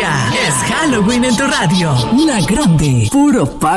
Es Halloween en tu radio. La grande, puro